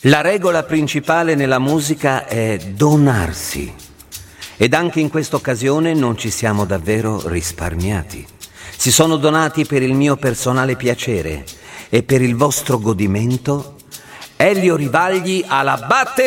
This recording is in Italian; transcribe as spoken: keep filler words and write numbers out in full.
La regola principale nella musica è donarsi. Ed anche in questa occasione non ci siamo davvero risparmiati. Si sono donati per il mio personale piacere e per il vostro godimento Elio Rivagli alla batteria.